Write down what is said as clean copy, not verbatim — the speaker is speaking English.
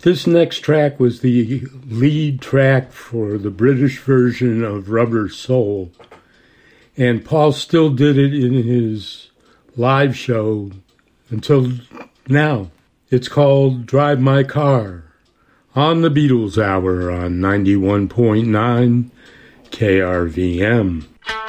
This next track was the lead track for the British version of Rubber Soul, and Paul still did it in his live show until now. It's called Drive My Car on the Beatles Hour on 91.9 KRVM.